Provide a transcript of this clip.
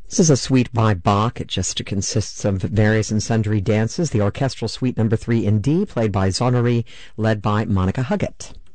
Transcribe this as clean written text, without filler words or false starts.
This is a suite by Bach. It just consists of various and sundry dances. The orchestral suite number 3 in D, played by Zonnery, led by Monica Huggett.